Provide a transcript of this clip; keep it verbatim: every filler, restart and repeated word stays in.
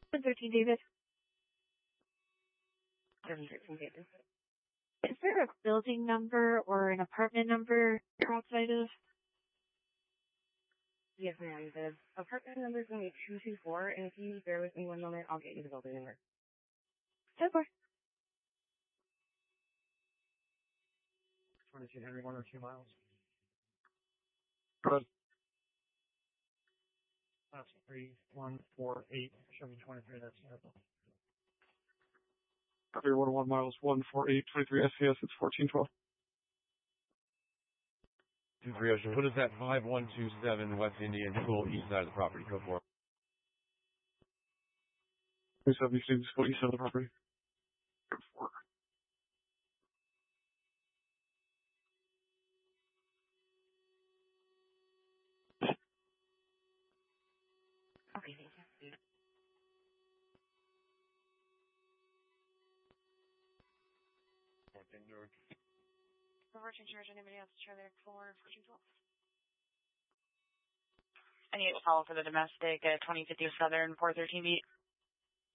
one thirteen, David. one thirteen, David. Is there a building number or an apartment number you're outside of? Yes, ma'am. The apartment number is going to be two two four, and if you bear with me one moment, I'll get you the building number. ten four. twenty-two Henry, one or two miles. Good. That's three one four eight. Show me twenty-three. That's it. Copy one one miles, one four eight, twenty-three S C S, it's fourteen twelve. two three Ocean, what is that five one two seven West Indian School east side of the property code for? twenty-seven East Indian School east side of the property. Code four. Okay, thank you. Reverse charge anybody else try there for fourteen twelve. I need to follow for the domestic at twenty fifty Southern four thirteen beat.